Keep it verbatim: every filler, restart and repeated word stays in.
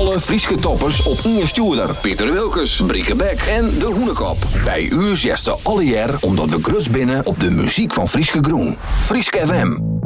Alle Frieske toppers op Inge Stuurder, Pieter Wilkes, Brieke Beck en De Hoenekop. Bij u zesde alle jaar omdat we grut binnen op de muziek van Frieske Groen. Frieske F M.